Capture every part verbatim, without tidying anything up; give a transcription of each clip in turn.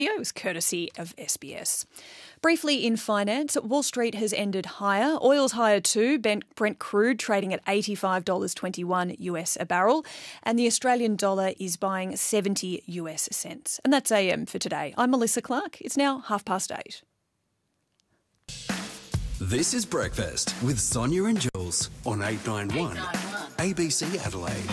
was courtesy of S B S. Briefly in finance, Wall Street has ended higher. Oil's higher too. Brent crude trading at eighty-five dollars twenty-one US a barrel, and the Australian dollar is buying seventy US cents. And that's A M for today. I'm Melissa Clark. It's now half past eight. This is Breakfast with Sonia and Jules on eight ninety-one A B C Adelaide.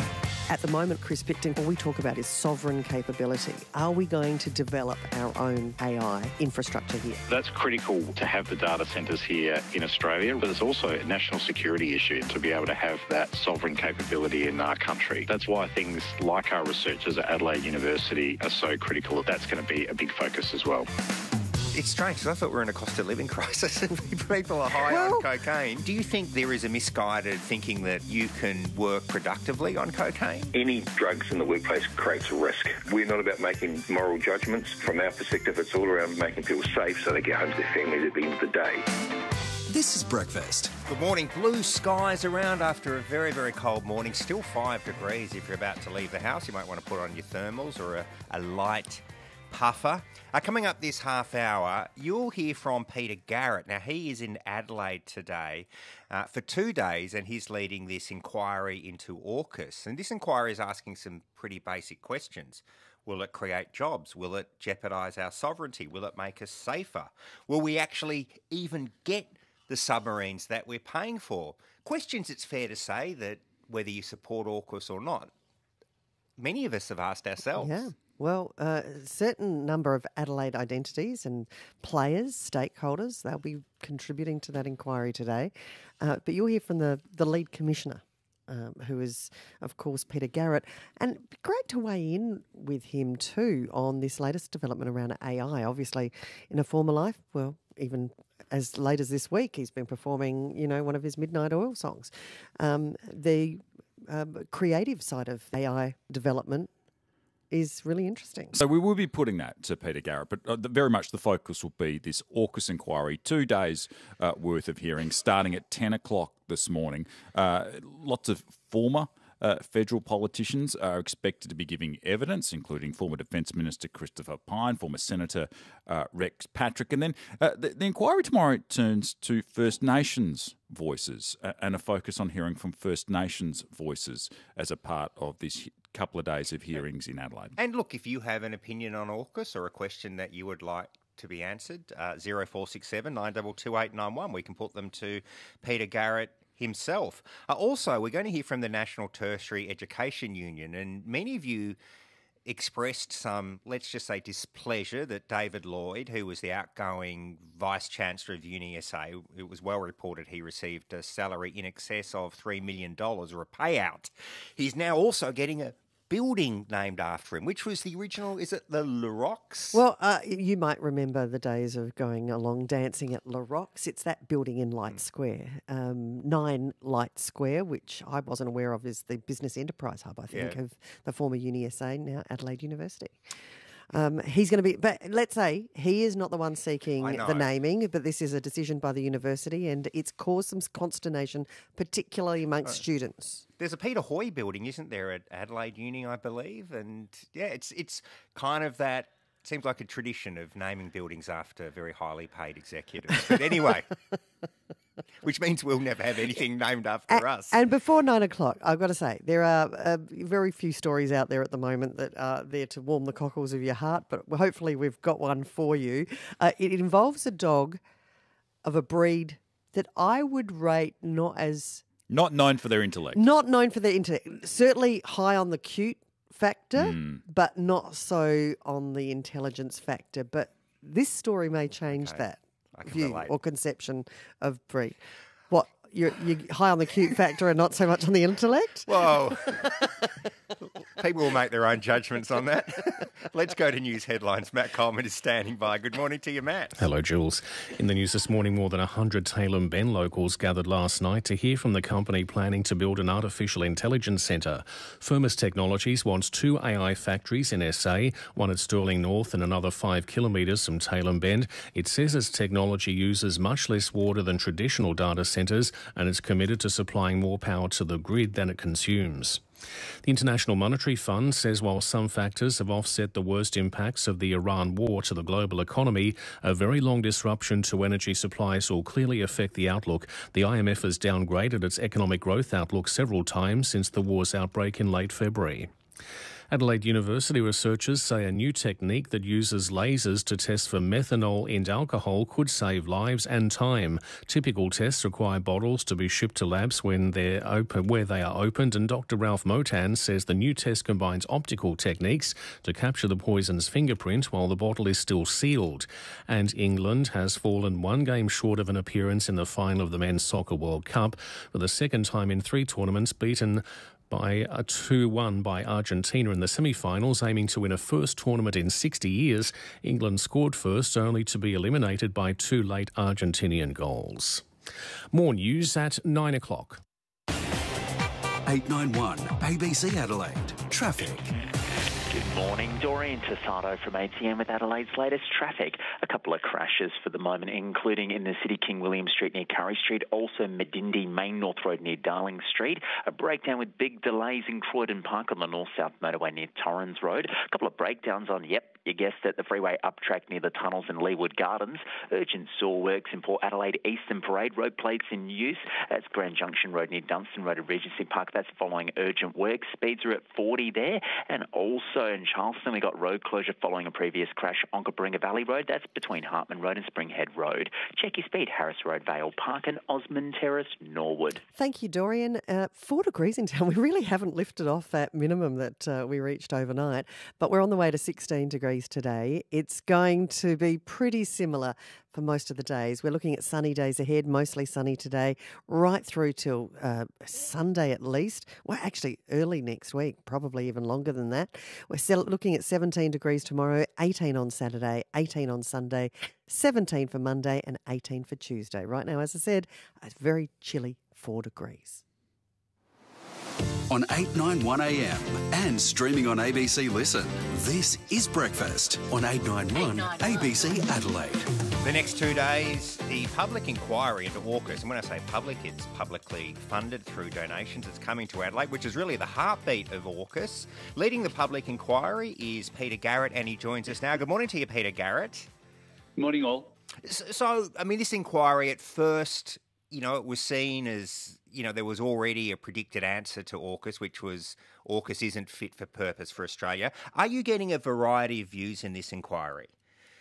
At the moment, Chris Picton, all we talk about is sovereign capability. Are we going to develop our own A I infrastructure here? That's critical to have the data centres here in Australia, but it's also a national security issue to be able to have that sovereign capability in our country. That's why things like our researchers at Adelaide University are so critical. That's going to be a big focus as well. It's strange because I thought we were in a cost of living crisis and people are high well, on cocaine. Do you think there is a misguided thinking that you can work productively on cocaine? Any drugs in the workplace creates a risk. We're not about making moral judgments. From our perspective, it's all around making people safe so they get home to their families at the end of the day. This is Breakfast. Good morning. Blue skies around after a very, very cold morning. Still five degrees if you're about to leave the house. You might want to put on your thermals or a, a light puffer. Uh, coming up this half hour, you'll hear from Peter Garrett. Now, he is in Adelaide today uh, for two days, and he's leading this inquiry into AUKUS. And this inquiry is asking some pretty basic questions. Will it create jobs? Will it jeopardise our sovereignty? Will it make us safer? Will we actually even get the submarines that we're paying for? Questions it's fair to say that whether you support AUKUS or not, many of us have asked ourselves. Yeah. Well, a certain number of Adelaide identities and players, stakeholders, they'll be contributing to that inquiry today. Uh, but you'll hear from the, the lead commissioner, um, who is, of course, Peter Garrett. And great to weigh in with him too on this latest development around A I. Obviously, in a former life, well, even as late as this week, he's been performing, you know, one of his Midnight Oil songs. Um, the um, creative side of A I development is really interesting. So we will be putting that to Peter Garrett, but uh, the, very much the focus will be this AUKUS inquiry, two days uh, worth of hearings starting at ten o'clock this morning. Uh, lots of former Uh, federal politicians are expected to be giving evidence, including former Defence Minister Christopher Pyne, former Senator uh, Rex Patrick. And then uh, the, the inquiry tomorrow turns to First Nations voices uh, and a focus on hearing from First Nations voices as a part of this couple of days of hearings in Adelaide. And look, if you have an opinion on AUKUS or a question that you would like to be answered, uh, zero four six seven nine two two eight nine one, we can put them to Peter Garrett himself. Uh, also, we're going to hear from the National Tertiary Education Union, and many of you expressed some, let's just say, displeasure that David Lloyd, who was the outgoing Vice-Chancellor of Uni S A, it was well reported he received a salary in excess of three million dollars or a payout. He's now also getting a building named after him, which was the original, is it the Le Rox? Well, uh, you might remember the days of going along dancing at Le Rox. It's that building in Light mm. Square, um, nine Light Square, which I wasn't aware of is the business enterprise hub, I think, yeah. of the former Uni S A, now Adelaide University. Um, he's going to be, but let's say he is not the one seeking the naming, but this is a decision by the university, and it's caused some consternation, particularly amongst uh, students. There's a Peter Hoy building, isn't there, at Adelaide Uni, I believe, and yeah, it's it's kind of that. Seems like a tradition of naming buildings after very highly paid executives. But anyway. Which means we'll never have anything named after and, us. And before nine o'clock, I've got to say, there are uh, very few stories out there at the moment that are there to warm the cockles of your heart, but hopefully we've got one for you. Uh, it involves a dog of a breed that I would rate not as... Not known for their intellect. Not known for their intellect. Certainly high on the cute factor, mm. but not so on the intelligence factor. But this story may change okay. that view relate. or conception of breed. What, you're, you're high on the cute factor and not so much on the intellect? Whoa. People will make their own judgments on that. Let's go to news headlines. Matt Coleman is standing by. Good morning to you, Matt. Hello, Jules. In the news this morning, more than one hundred Tailem Bend locals gathered last night to hear from the company planning to build an artificial intelligence centre. Firmus Technologies wants two A I factories in S A, one at Stirling North and another five kilometres from Tailem Bend. It says its technology uses much less water than traditional data centres and is committed to supplying more power to the grid than it consumes. The International Monetary Fund says while some factors have offset the worst impacts of the Iran war to the global economy, a very long disruption to energy supplies will clearly affect the outlook. The I M F has downgraded its economic growth outlook several times since the war's outbreak in late February. Adelaide University researchers say a new technique that uses lasers to test for methanol in alcohol could save lives and time. Typical tests require bottles to be shipped to labs when they're open, where they are opened, and Doctor Ralph Motan says the new test combines optical techniques to capture the poison's fingerprint while the bottle is still sealed. And England has fallen one game short of an appearance in the final of the Men's Soccer World Cup, for the second time in three tournaments, beaten by a two one by Argentina in the semi-finals, aiming to win a first tournament in sixty years. England scored first, only to be eliminated by two late Argentinian goals. More news at nine o'clock. eight nine one A B C Adelaide. Traffic. Good morning, Dorian Tassado from A T M with Adelaide's latest traffic. A couple of crashes for the moment, including in the city, King William Street near Curry Street, also Medindi Main North Road near Darling Street. A breakdown with big delays in Croydon Park on the north-south motorway near Torrens Road. A couple of breakdowns on, yep, you guessed it, the freeway up track near the tunnels in Leewood Gardens. Urgent saw works in Port Adelaide Eastern Parade. Road plates in use. That's Grand Junction Road near Dunstan Road at Regency Park. That's following urgent work. Speeds are at forty there. And also in Charleston, we got road closure following a previous crash on Cabringa Valley Road. That's between Hartman Road and Springhead Road. Check your speed, Harris Road, Vale Park and Osmond Terrace, Norwood. Thank you, Dorian. Uh, four degrees in town. We really haven't lifted off that minimum that uh, we reached overnight, but we're on the way to sixteen degrees today. It's going to be pretty similar for most of the days. We're looking at sunny days ahead, mostly sunny today, right through till uh, Sunday at least. Well, actually early next week, probably even longer than that. We're looking at seventeen degrees tomorrow, eighteen on Saturday, eighteen on Sunday, seventeen for Monday and eighteen for Tuesday. Right now, as I said, a very chilly four degrees. On eight ninety-one A M and streaming on A B C Listen. This is Breakfast on eight ninety-one A B C Adelaide. The next two days, the public inquiry into AUKUS, and when I say public, it's publicly funded through donations. It's coming to Adelaide, which is really the heartbeat of AUKUS. Leading the public inquiry is Peter Garrett, and he joins us now. Good morning to you, Peter Garrett. Morning, all. So, I mean, this inquiry at first, you know, it was seen as, you know, there was already a predicted answer to AUKUS, which was AUKUS isn't fit for purpose for Australia. Are you getting a variety of views in this inquiry?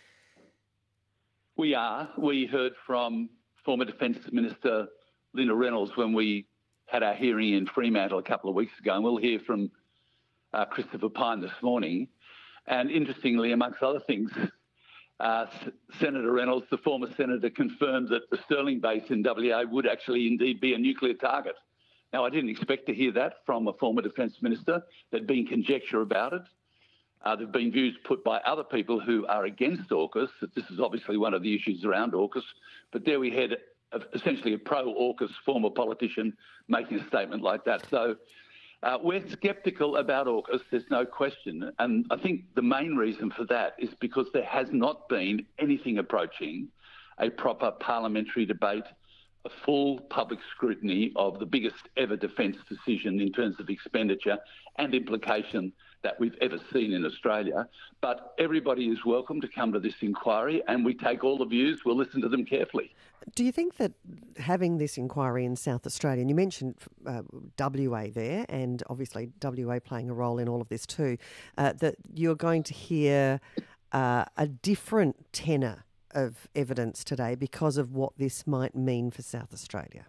We are. We heard from former Defence Minister Linda Reynolds when we had our hearing in Fremantle a couple of weeks ago, and we'll hear from uh, Christopher Pyne this morning. And interestingly, amongst other things, uh, S- Senator Reynolds, the former senator, confirmed that the Stirling base in W A would actually indeed be a nuclear target. Now, I didn't expect to hear that from a former Defence Minister. There'd been conjecture about it. Uh, there have been views put by other people who are against AUKUS, that this is obviously one of the issues around AUKUS. But there we had a, essentially a pro-AUKUS former politician making a statement like that. So uh, we're sceptical about AUKUS, there's no question. And I think the main reason for that is because there has not been anything approaching a proper parliamentary debate, a full public scrutiny of the biggest ever defence decision in terms of expenditure and implication that we've ever seen in Australia. But everybody is welcome to come to this inquiry, and we take all the views, we'll listen to them carefully. Do you think that having this inquiry in South Australia, and you mentioned uh, W A there, and obviously W A playing a role in all of this too, uh, that you're going to hear uh, a different tenor of evidence today because of what this might mean for South Australia?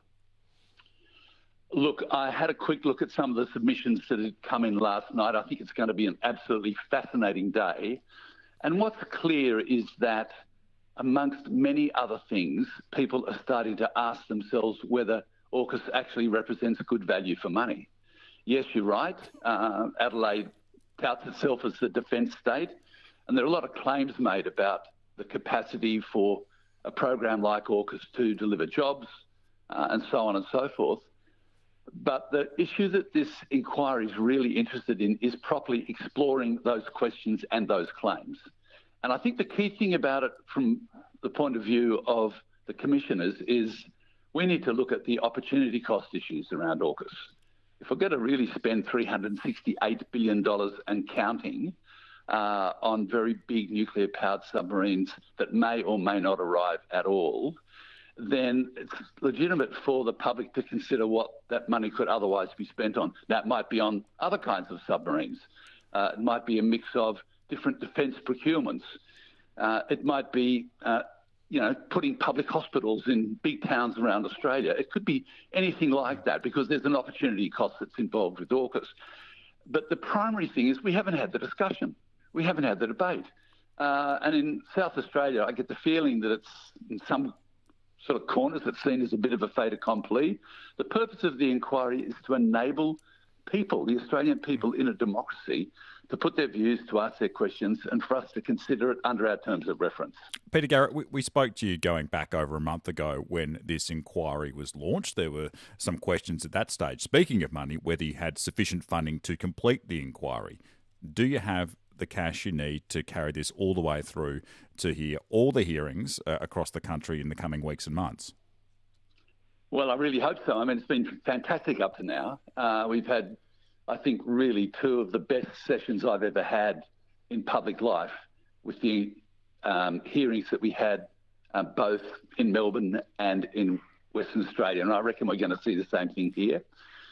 Look, I had a quick look at some of the submissions that had come in last night. I think it's going to be an absolutely fascinating day. And what's clear is that, amongst many other things, people are starting to ask themselves whether AUKUS actually represents good value for money. Yes, you're right. Uh, Adelaide touts itself as the defence state, and there are a lot of claims made about the capacity for a program like AUKUS to deliver jobs uh, and so on and so forth. But the issue that this inquiry is really interested in is properly exploring those questions and those claims. And I think the key thing about it from the point of view of the commissioners is we need to look at the opportunity cost issues around AUKUS. if we're going to really spend three hundred sixty-eight billion dollars and counting uh, on very big nuclear-powered submarines that may or may not arrive at all, then it's legitimate for the public to consider what that money could otherwise be spent on. That might be on other kinds of submarines. Uh, it might be a mix of different defence procurements. Uh, it might be, uh, you know, putting public hospitals in big towns around Australia. It could be anything like that because there's an opportunity cost that's involved with AUKUS. But the primary thing is we haven't had the discussion. We haven't had the debate. Uh, and in South Australia, I get the feeling that it's in some sort of corners it's seen as a bit of a fait accompli. The purpose of the inquiry is to enable people, the Australian people in a democracy, to put their views, to ask their questions, and for us to consider it under our terms of reference. Peter Garrett, we, we spoke to you going back over a month ago when this inquiry was launched. There were some questions at that stage. Speaking of money, whether you had sufficient funding to complete the inquiry. Do you have the cash you need to carry this all the way through to hear all the hearings uh, across the country in the coming weeks and months? Well, I really hope so. I mean, it's been fantastic up to now. Uh, we've had, I think, really two of the best sessions I've ever had in public life with the um, hearings that we had uh, both in Melbourne and in Western Australia. And I reckon we're going to see the same thing here.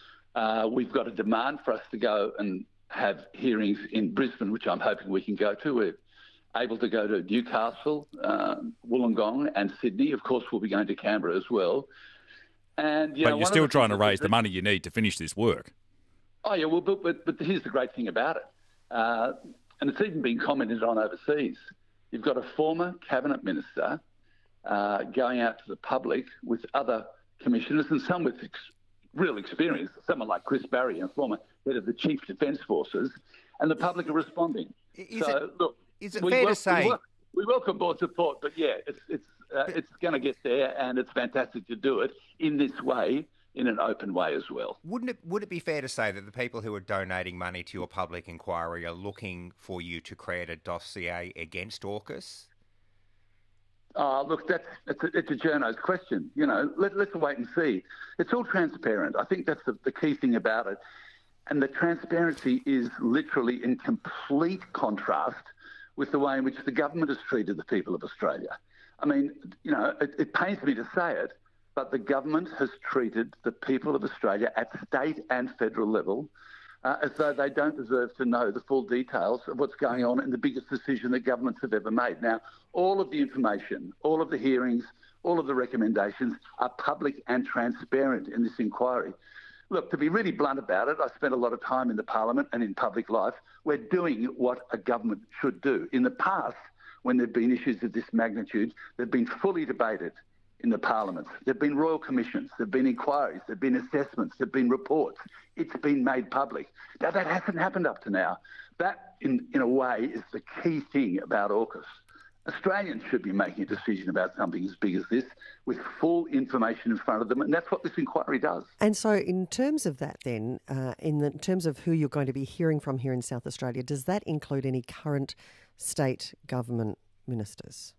Uh, we've got a demand for us to go and have hearings in Brisbane, which I'm hoping we can go to. We're able to go to Newcastle, uh, Wollongong and Sydney. Of course, we'll be going to Canberra as well. And, you but know, you're still trying to raise the money you need to finish this work. Oh, yeah, well, but, but, but here's the great thing about it. Uh, and it's even been commented on overseas. You've got a former cabinet minister uh, going out to the public with other commissioners and some with ex- real experience, someone like Chris Barry, a former head of the Chief Defence Forces, and the public are responding. Is so, it, look, is it we fair wel- to say... We, wel- we welcome board support, but, yeah, it's, it's, uh, it's going to get there, and it's fantastic to do it in this way, in an open way as well. Wouldn't it would it be fair to say that the people who are donating money to your public inquiry are looking for you to create a dossier against AUKUS? Oh, look, that's it's a, it's a journo's question. You know, let, let's wait and see. It's all transparent. I think that's the, the key thing about it. And the transparency is literally in complete contrast with the way in which the government has treated the people of Australia. I mean, you know, it, it pains me to say it, but the government has treated the people of Australia at state and federal level uh, as though they don't deserve to know the full details of what's going on in the biggest decision that governments have ever made. Now, all of the information, all of the hearings, all of the recommendations are public and transparent in this inquiry. Look, to be really blunt about it, I spent a lot of time in the Parliament and in public life. We're doing what a government should do. In the past, when there have been issues of this magnitude, they've been fully debated in the Parliament. There have been royal commissions, there have been inquiries, there have been assessments, there have been reports. It's been made public. Now, that hasn't happened up to now. That, in, in a way, is the key thing about AUKUS. Australians should be making a decision about something as big as this with full information in front of them, and that's what this inquiry does. And so in terms of that then, uh, in, the, in terms of who you're going to be hearing from here in South Australia, does that include any current state government ministers?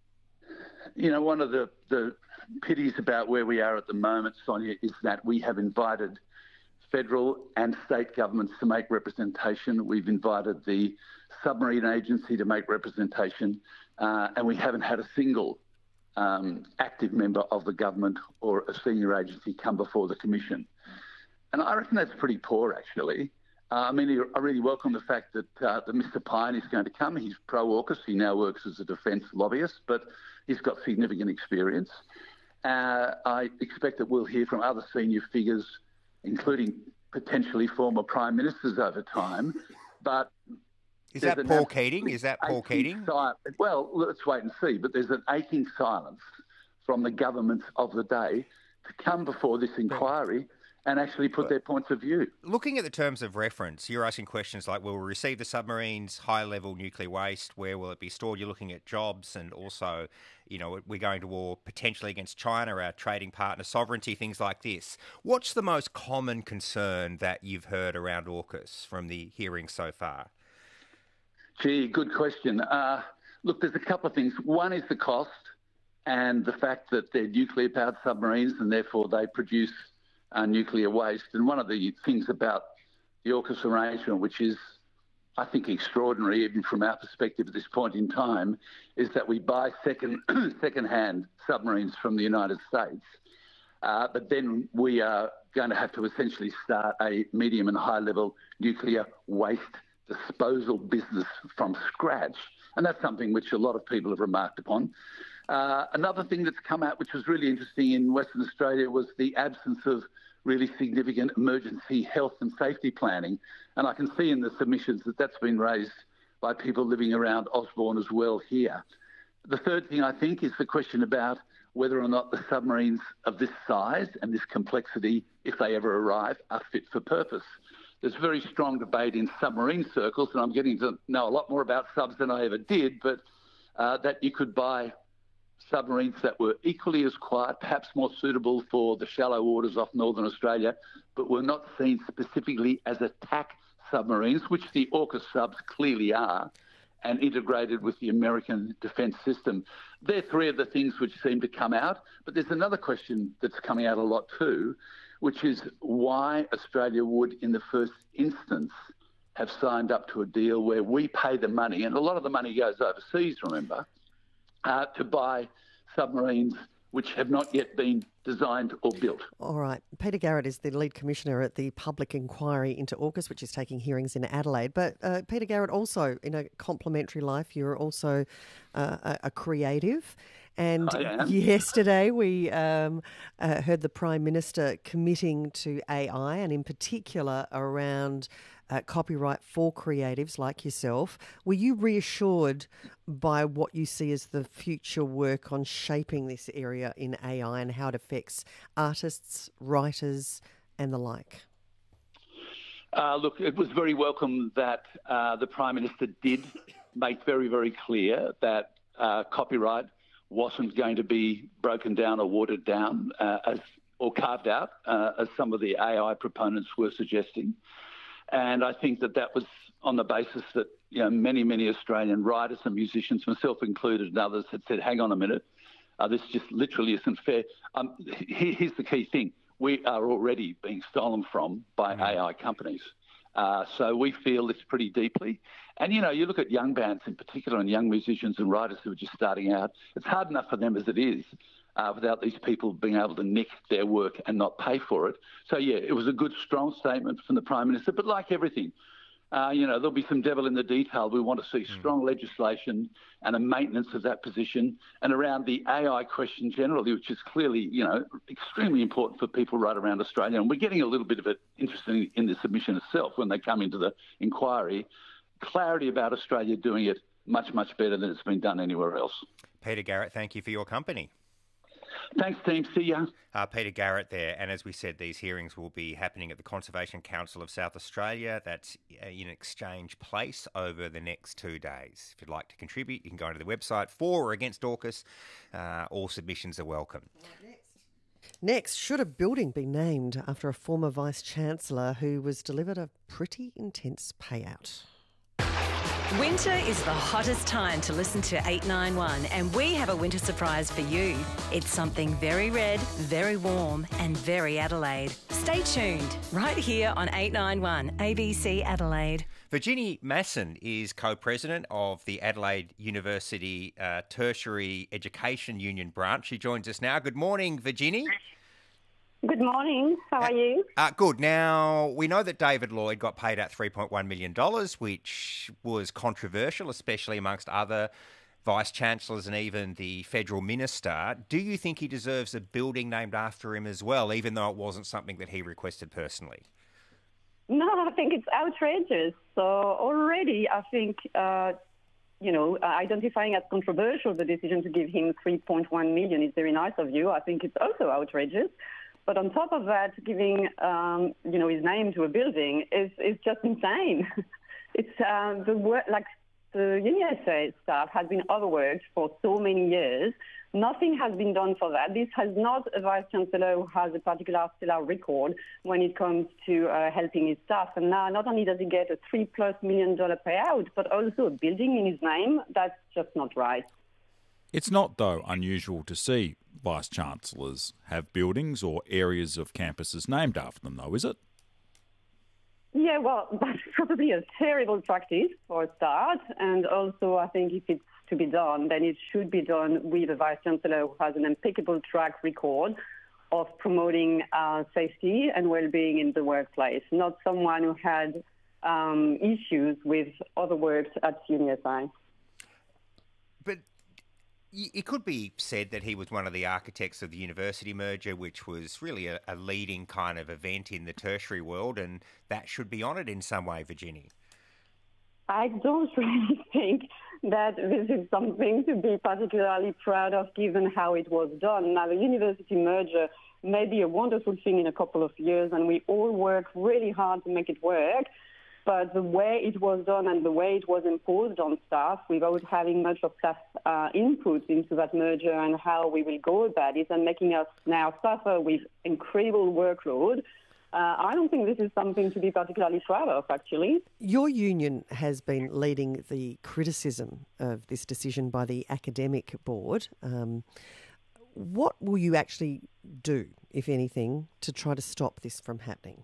You know, one of the, the pities about where we are at the moment, Sonia, is that we have invited federal and state governments to make representation. We've invited the submarine agency to make representation, uh, and we haven't had a single um, active member of the government or a senior agency come before the Commission. And I reckon that's pretty poor, actually. Uh, I mean, I really welcome the fact that, uh, that Mister Pyne is going to come. He's pro-AUKUS. He now works as a defence lobbyist, but he's got significant experience. Uh, I expect that we'll hear from other senior figures, including potentially former prime ministers over time. But is that Paul Keating? Is that Paul Keating? Si- well, let's wait and see. But there's an aching silence from the governments of the day to come before this inquiry and actually put their points of view. Looking at the terms of reference, you're asking questions like, will we receive the submarines, high-level nuclear waste, where will it be stored? You're looking at jobs and also, you know, we're going to war potentially against China, our trading partner, sovereignty, things like this. What's the most common concern that you've heard around AUKUS from the hearings so far? Gee, good question. Uh, look, there's a couple of things. One is the cost and the fact that they're nuclear-powered submarines and therefore they produce uh, nuclear waste. And one of the things about the AUKUS arrangement, which is, I think, extraordinary, even from our perspective at this point in time, is that we buy second, second-hand submarines from the United States, uh, but then we are going to have to essentially start a medium and high-level nuclear waste disposal business from scratch. And that's something which a lot of people have remarked upon. Uh, another thing that's come out, which was really interesting in Western Australia, was the absence of really significant emergency health and safety planning. And I can see in the submissions that that's been raised by people living around Osborne as well here. The third thing, I think, is the question about whether or not the submarines of this size and this complexity, if they ever arrive, are fit for purpose. There's very strong debate in submarine circles, and I'm getting to know a lot more about subs than I ever did, but uh, that you could buy submarines that were equally as quiet, perhaps more suitable for the shallow waters off Northern Australia, but were not seen specifically as attack submarines, which the AUKUS subs clearly are, and integrated with the American defence system. They're three of the things which seem to come out, but there's another question that's coming out a lot too, which is why Australia would, in the first instance, have signed up to a deal where we pay the money, and a lot of the money goes overseas, remember, uh, to buy submarines which have not yet been designed or built. All right. Peter Garrett is the lead commissioner at the public inquiry into AUKUS, which is taking hearings in Adelaide. But uh, Peter Garrett, also in a complementary life, you're also uh, a, a creative. And yesterday we um, uh, heard the Prime Minister committing to A I, and in particular around uh, copyright for creatives like yourself. Were you reassured by what you see as the future work on shaping this area in A I and how it affects artists, writers and the like? Uh, look, it was very welcome that uh, the Prime Minister did make very, very clear that uh, copyright wasn't going to be broken down or watered down uh, as or carved out, uh, as some of the A I proponents were suggesting. And I think that that was on the basis that, you know, many, many Australian writers and musicians, myself included and others, had said, hang on a minute, uh, this just literally isn't fair. Um, here, here's the key thing. We are already being stolen from by mm. A I companies. Uh, so we feel this pretty deeply. And, you know, you look at young bands in particular and young musicians and writers who are just starting out. It's hard enough for them as it is uh, without these people being able to nick their work and not pay for it. So, yeah, it was a good, strong statement from the Prime Minister. But like everything, uh, you know, there'll be some devil in the detail. We want to see strong mm. legislation and a maintenance of that position. And around the A I question generally, which is clearly, you know, extremely important for people right around Australia. And we're getting a little bit of it interesting in the submission itself when they come into the inquiry. Clarity about Australia doing it much, much better than it's been done anywhere else. Peter Garrett, thank you for your company. Thanks, team. See ya. Uh, Peter Garrett there. And as we said, these hearings will be happening at the Conservation Council of South Australia. That's in Exchange Place over the next two days. If you'd like to contribute, you can go onto the website. For or against AUKUS, uh, all submissions are welcome. Next, should a building be named after a former Vice-Chancellor who was delivered a pretty intense payout? Winter is the hottest time to listen to eight nine one, and we have a winter surprise for you. It's something very red, very warm and very Adelaide. Stay tuned right here on eight nine one A B C Adelaide. Virginie Masson is co-president of the Adelaide University uh, Tertiary Education Union branch. She joins us now. Good morning, Virginie. Good morning. How are you? Uh, good. Now, we know that David Lloyd got paid out three point one million dollars, which was controversial, especially amongst other Vice-Chancellors and even the Federal Minister. Do you think he deserves a building named after him as well, even though it wasn't something that he requested personally? No, I think it's outrageous. So already, I think, uh, you know, identifying as controversial the decision to give him three point one million dollars is very nice of you. I think it's also outrageous. But on top of that, giving, um, you know, his name to a building is, is just insane. It's uh, the work, like the U S A staff has been overworked for so many years. Nothing has been done for that. This has not a Vice-Chancellor who has a particular stellar record when it comes to uh, helping his staff. And now not only does he get a three plus million dollar payout, but also a building in his name. That's just not right. It's not, though, unusual to see vice-chancellors have buildings or areas of campuses named after them, though, is it? Yeah, well, that's probably a terrible practice for a start. And also, I think if it's to be done, then it should be done with a Vice-Chancellor who has an impeccable track record of promoting uh, safety and well-being in the workplace, not someone who had um, issues with other works at U N S I. But it could be said that he was one of the architects of the university merger, which was really a, a leading kind of event in the tertiary world, and that should be honoured in some way, Virginie. I don't really think that this is something to be particularly proud of, given how it was done. Now, the university merger may be a wonderful thing in a couple of years, and we all work really hard to make it work. But the way it was done and the way it was imposed on staff without having much of staff uh, input into that merger and how we will go about it, and making us now suffer with incredible workload, uh, I don't think this is something to be particularly proud of, actually. Your union has been leading the criticism of this decision by the academic board. Um, what will you actually do, if anything, to try to stop this from happening?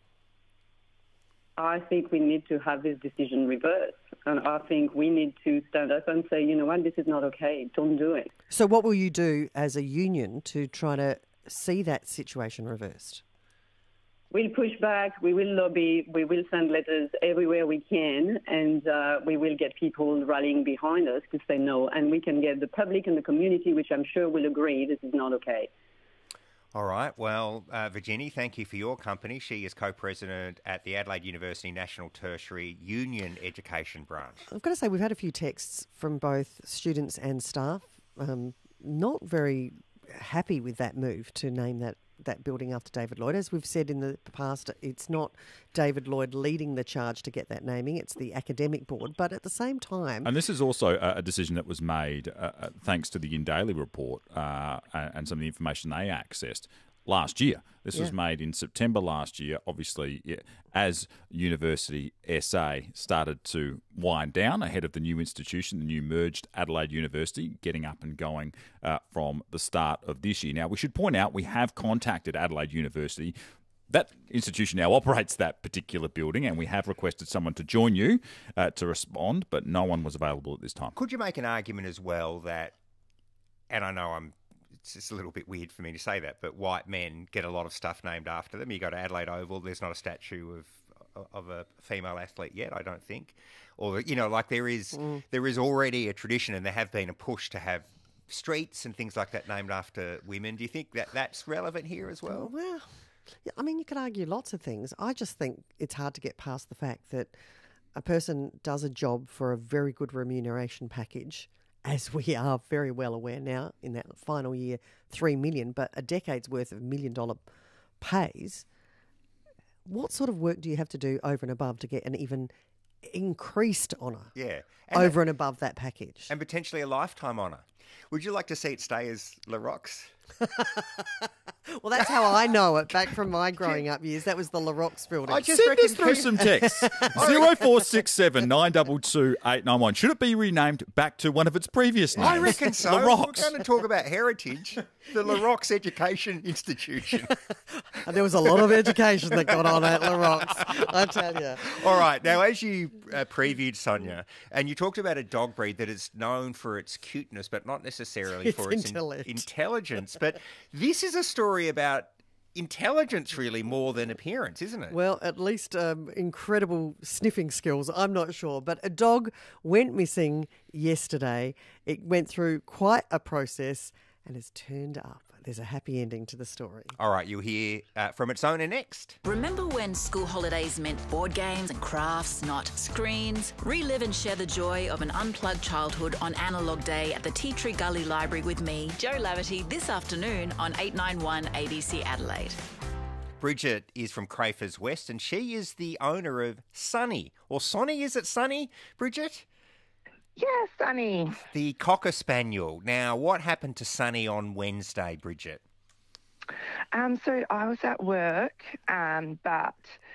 I think we need to have this decision reversed. And I think we need to stand up and say, you know what, this is not okay. Don't do it. So what will you do as a union to try to see that situation reversed? We'll push back, we will lobby, we will send letters everywhere we can, and uh, we will get people rallying behind us to say no. And we can get the public and the community, which I'm sure will agree, this is not okay. All right. Well, uh, Virginie, thank you for your company. She is co-president at the Adelaide University National Tertiary Union Education Branch. I've got to say, we've had a few texts from both students and staff, um, not very happy with that move to name that, that building after David Lloyd. As we've said in the past, it's not David Lloyd leading the charge to get that naming, it's the academic board. But at the same time... And this is also a decision that was made uh, thanks to the In Daily report uh, and some of the information they accessed last year. This yeah. was made in September last year, obviously, yeah, as University S A started to wind down ahead of the new institution, the new merged Adelaide University, getting up and going uh, from the start of this year. Now, we should point out we have contacted Adelaide University. That institution now operates that particular building, and we have requested someone to join you uh, to respond, but no one was available at this time. Could you make an argument as well that, and I know I'm it's just a little bit weird for me to say that, but white men get a lot of stuff named after them. You go to Adelaide Oval, there's not a statue of of a female athlete yet, I don't think. Or, you know, like there is mm. there is already a tradition, and there have been a push to have streets and things like that named after women. Do you think that that's relevant here as well? Well, yeah, I mean, you could argue lots of things. I just think it's hard to get past the fact that a person does a job for a very good remuneration package, as we are very well aware now in that final year, three million dollars, but a decade's worth of million-dollar pays. What sort of work do you have to do over and above to get an even increased honour yeah. and over and above that package? And potentially a lifetime honour. Would you like to see it stay as La Roque's? Well, that's how I know it back from my growing up years. That was the La Roque's building. I just Send us through some texts. zero four six seven nine two two eight nine one. Should it be renamed back to one of its previous names? I reckon so. La Roque's. We're going to talk about heritage. The La Roque's Education Institution. There was a lot of education that got on at La Roque's, I tell you. All right. Now, as you uh, previewed, Sonia, and you talked about a dog breed that is known for its cuteness, but not necessarily It's for its in- intelligence. But this is a story about intelligence, really, more than appearance, isn't it? Well, at least um, incredible sniffing skills, I'm not sure. But a dog went missing yesterday. It went through quite a process and has turned up. There's a happy ending to the story. All right, you'll hear uh, from its owner next. Remember when school holidays meant board games and crafts, not screens? Relive and share the joy of an unplugged childhood on Analogue Day at the Tea Tree Gully Library with me, Jo Laverty, this afternoon on eight ninety-one A B C Adelaide. Bridget is from Crafers West, and she is the owner of Sunny. Or Sonny, is it Sunny, Bridget? Yes, Sunny. The Cocker Spaniel. Now, what happened to Sunny on Wednesday, Bridget? Um, so I was at work, um, but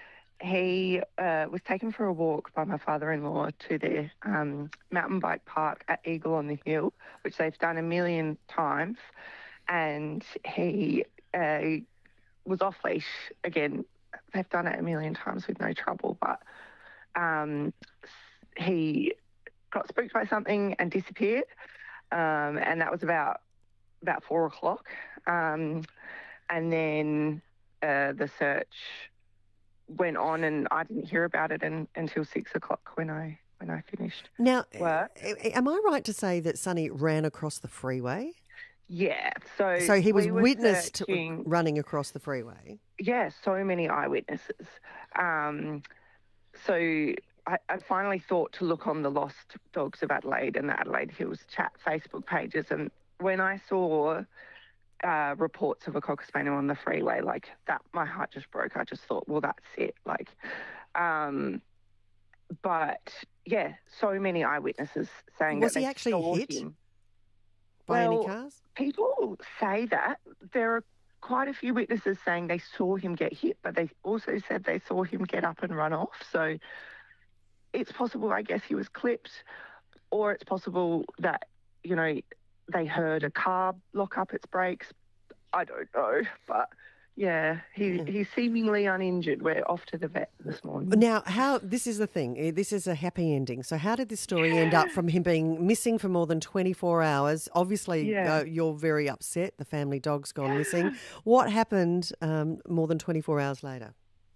he uh, was taken for a walk by my father-in-law to the um, mountain bike park at Eagle on the Hill, which they've done a million times. and he uh, was off leash again. They've done it a million times with no trouble, but um, he got spooked by something and disappeared, um, and that was about about four o'clock. Um, and then uh, the search went on, and I didn't hear about it in, until six o'clock when I when I finished Now, work. a- am I right to say that Sonny ran across the freeway? Yeah, so So he was we were witnessed searching- running across the freeway. Yeah, so many eyewitnesses. Um, so I, I finally thought to look on the Lost Dogs of Adelaide and the Adelaide Hills chat Facebook pages, and when I saw uh, reports of a cocker spaniel on the freeway, like that, my heart just broke. I just thought, well, that's it. Like, um, but yeah, so many eyewitnesses saying Was that he they actually saw hit him. by Well, any cars? People say that. There are quite a few witnesses saying they saw him get hit, but they also said they saw him get up and run off. So it's possible, I guess, he was clipped, or it's possible that, you know, they heard a car lock up its brakes. I don't know, but yeah, he he's seemingly uninjured. We're off to the vet this morning. Now, how this is the thing. eh, This is a happy ending. So, how did this story end up from him being missing for more than twenty-four hours? Obviously, Yeah. uh, you're very upset. The family dog's gone missing. What happened um, more than twenty-four hours later?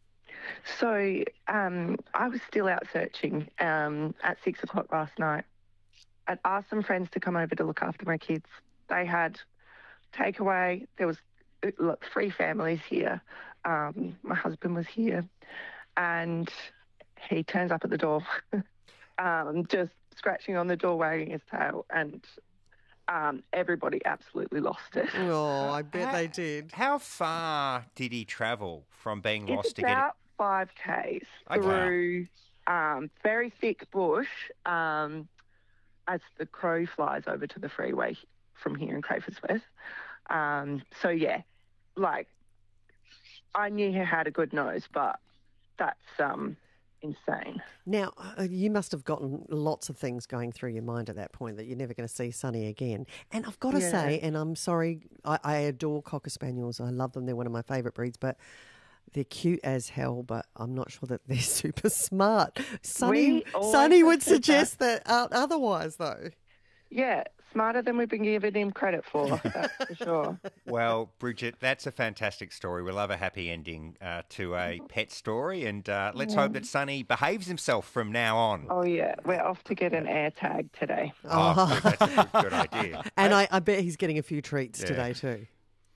So um, I was still out searching um, at six o'clock last night. I'd asked some friends to come over to look after my kids. They had takeaway. There was uh, look, three families here. Um, my husband was here, and he turns up at the door, um, just scratching on the door, wagging his tail, and um, everybody absolutely lost it. Oh, I bet How- they did. How far did he travel from being It's lost to get it? about five k's Okay. through um, very thick bush um, as the crow flies over to the freeway from here in Crafers Um So, yeah, like, I knew he had a good nose, but that's um, insane. Now, uh, you must have gotten lots of things going through your mind at that point that you're never going to see Sonny again. And I've got to Yeah. say, and I'm sorry, I, I adore Cocker Spaniels. I love them. They're one of my favourite breeds, but they're cute as hell, but I'm not sure that they're super smart. Sonny, We always Sonny would said that. suggest that uh, otherwise, though. Yeah, smarter than we've been giving him credit for, that's for sure. Well, Bridget, that's a fantastic story. We love a happy ending uh, to a pet story, and uh, let's Yeah. hope that Sonny behaves himself from now on. Oh, yeah, we're off to get an air tag today. Oh, good, that's a good, good idea. And I, I bet he's getting a few treats Yeah. today, too.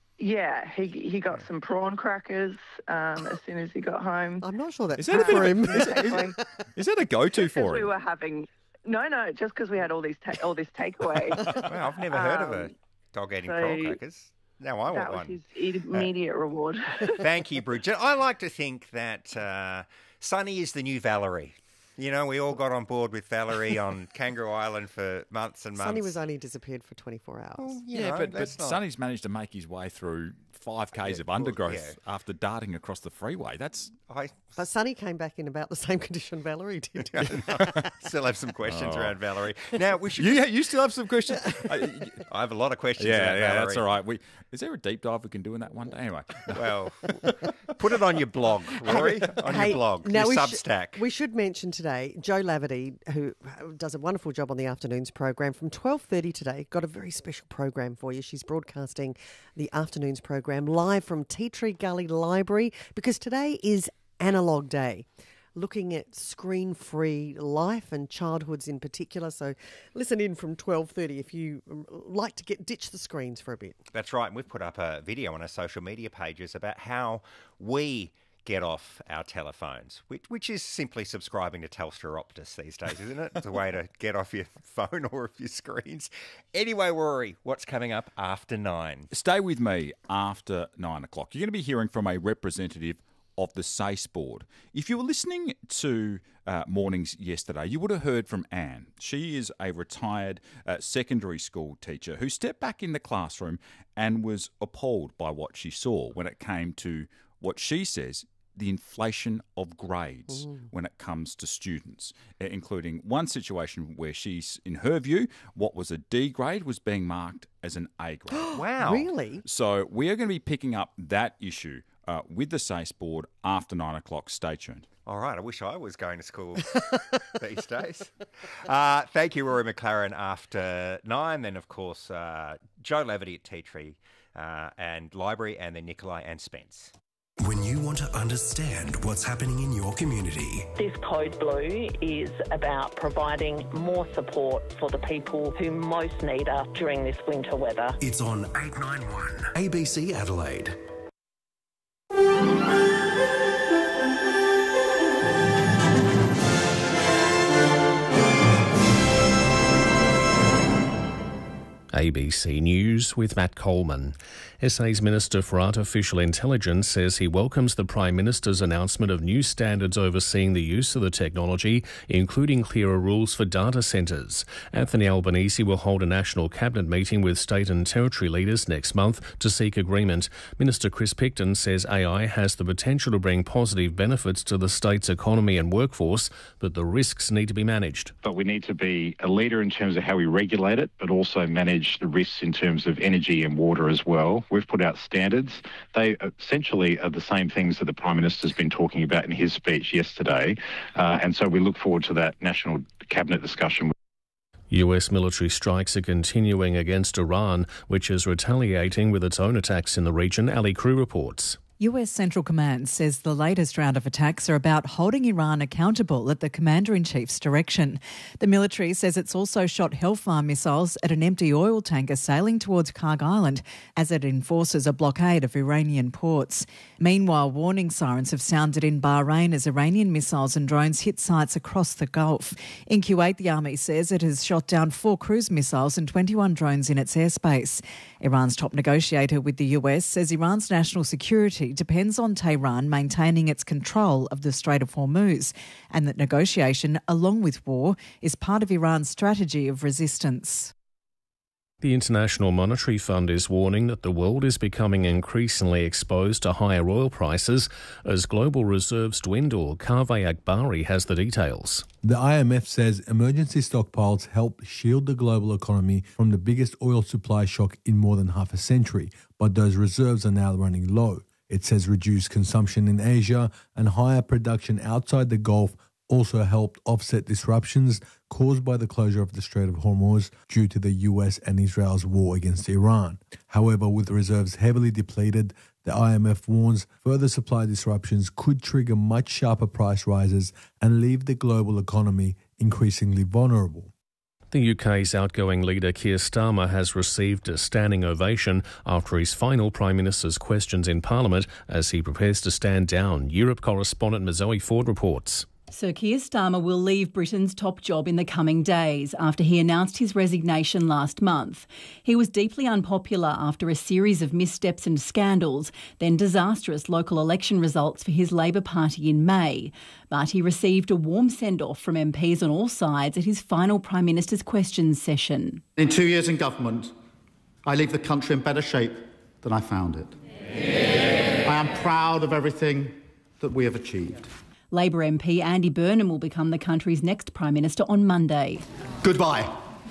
Yeah, he he got some prawn crackers um, as soon as he got home. I'm not sure that's Is that a bit for of him. a, is, is, is that a go-to Because for we him? were having no, no, just because we had all these ta- all this takeaway. Well, I've never heard of a Um, dog eating so prawn crackers. Now I want that was one. his immediate reward. Thank you, Bridget. I like to think that uh, Sonny is the new Valerie. You know, we all got on board with Valerie on Kangaroo Island for months and months. Sonny was only disappeared for twenty-four hours. Well, you Yeah, know, but, but that's not- Sonny's managed to make his way through five k's Yeah, of well, undergrowth yeah. after darting across the freeway. That's I But Sonny came back in about the same condition Valerie did. still have some questions Oh. around Valerie. Now we should. you. You still have some questions. I have a lot of questions. yeah, about yeah, Valerie. that's all right. We is there a deep dive we can do in that one day? Anyway, Well, put it on your blog, Rory. On Hey, your blog, now your we sh- Substack. we should mention today Joe Laverty, who does a wonderful job on the afternoons program from twelve thirty today. Got a very special program for you. She's broadcasting the afternoons program live from Tea Tree Gully Library because today is Analog Day, looking at screen-free life and childhoods in particular. So listen in from twelve thirty if you um, like to get ditch the screens for a bit. That's right. And we've put up a video on our social media pages about how we get off our telephones, which, which is simply subscribing to Telstra Optus these days, isn't it? It's a way to get off your phone or off your screens. Anyway, Rory, what's coming up after nine? stay with me after nine o'clock. You're going to be hearing from a representative of the S A C E board. If you were listening to uh, mornings yesterday, you would have heard from Anne. She is a retired uh, secondary school teacher who stepped back in the classroom and was appalled by what she saw when it came to what she says the inflation of grades Mm. when it comes to students, uh, including one situation where she's, in her view, what was a D grade was being marked as an A grade. Wow. Really? So we are going to be picking up that issue uh, with the S A C E board after nine o'clock. Stay tuned. All right, I wish I was going to school these days. Uh, thank you, Rory McLaren, after nine. Then, of course, uh, Joe Levity at Tea Tree uh, and Library, and then Nikolai and Spence. When you want to understand what's happening in your community. This Code Blue is about providing more support for the people who most need us during this winter weather. It's on eight ninety-one A B C Adelaide. A B C News with Matt Coleman. S A's Minister for Artificial Intelligence says he welcomes the Prime Minister's announcement of new standards overseeing the use of the technology, including clearer rules for data centres. Anthony Albanese will hold a National Cabinet meeting with state and territory leaders next month to seek agreement. Minister Chris Picton says A I has the potential to bring positive benefits to the state's economy and workforce, but the risks need to be managed. But we need to be a leader in terms of how we regulate it, but also manage the risks in terms of energy and water as well. We've put out standards. They essentially are the same things that the Prime Minister's been talking about in his speech yesterday. Uh, and so we look forward to that National Cabinet discussion. U S military strikes are continuing against Iran, which is retaliating with its own attacks in the region. Ali Crew reports. U S Central Command says the latest round of attacks are about holding Iran accountable at the Commander-in-Chief's direction. The military says it's also shot Hellfire missiles at an empty oil tanker sailing towards Karg Island as it enforces a blockade of Iranian ports. Meanwhile, warning sirens have sounded in Bahrain as Iranian missiles and drones hit sites across the Gulf. In Kuwait, the army says it has shot down four cruise missiles and twenty-one drones in its airspace. Iran's top negotiator with the U S says Iran's national security depends on Tehran maintaining its control of the Strait of Hormuz, and that negotiation, along with war, is part of Iran's strategy of resistance. The International Monetary Fund is warning that the world is becoming increasingly exposed to higher oil prices as global reserves dwindle. Kaveh Akbari has the details. The I M F says emergency stockpiles help shield the global economy from the biggest oil supply shock in more than half a century, but those reserves are now running low. It says reduced consumption in Asia and higher production outside the Gulf also helped offset disruptions caused by the closure of the Strait of Hormuz due to the U S and Israel's war against Iran. However, with reserves heavily depleted, the I M F warns further supply disruptions could trigger much sharper price rises and leave the global economy increasingly vulnerable. The U K's outgoing leader Keir Starmer has received a standing ovation after his final Prime Minister's questions in Parliament as he prepares to stand down. Europe correspondent Mazoe Ford reports. Sir Keir Starmer will leave Britain's top job in the coming days after he announced his resignation last month. He was deeply unpopular after a series of missteps and scandals, then disastrous local election results for his Labor Party in May. But he received a warm send-off from M Ps on all sides at his final Prime Minister's questions session. In two years in government, I leave the country in better shape than I found it. Yeah. I am proud of everything that we have achieved. Labor M P Andy Burnham will become the country's next Prime Minister on Monday. Goodbye.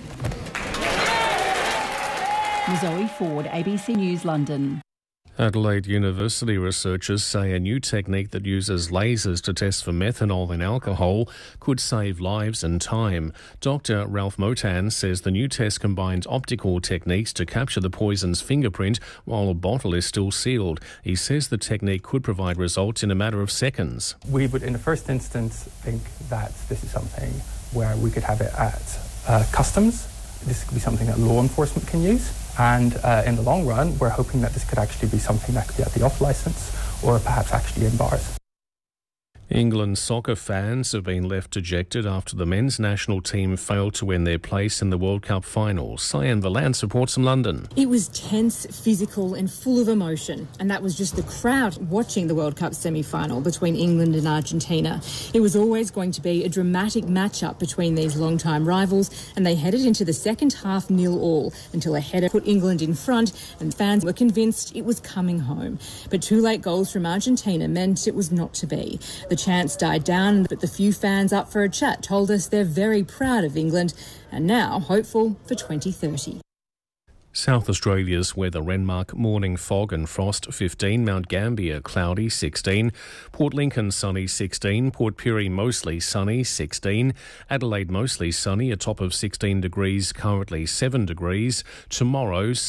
Mazoe Ford, A B C News, London. Adelaide University researchers say a new technique that uses lasers to test for methanol in alcohol could save lives and time. Doctor Ralph Motan says the new test combines optical techniques to capture the poison's fingerprint while a bottle is still sealed. He says the technique could provide results in a matter of seconds. We would, in the first instance, think that this is something where we could have it at uh, customs. This could be something that law enforcement can use. And uh, in the long run, we're hoping that this could actually be something that could be at the off licence or perhaps actually in bars. England soccer fans have been left dejected after the men's national team failed to win their place in the World Cup final. Cyan Valance reports from London. It was tense, physical and full of emotion, and that was just the crowd watching the World Cup semi-final between England and Argentina. It was always going to be a dramatic matchup between these long-time rivals, and they headed into the second half nil all until a header put England in front, and fans were convinced it was coming home. But two late goals from Argentina meant it was not to be. The chants died down, but the few fans up for a chat told us they're very proud of England and now hopeful for twenty thirty. South Australia's weather: Renmark, morning fog and frost fifteen, Mount Gambier cloudy sixteen, Port Lincoln sunny sixteen, Port Pirie mostly sunny sixteen, Adelaide mostly sunny, a top of sixteen degrees, currently seven degrees. Tomorrow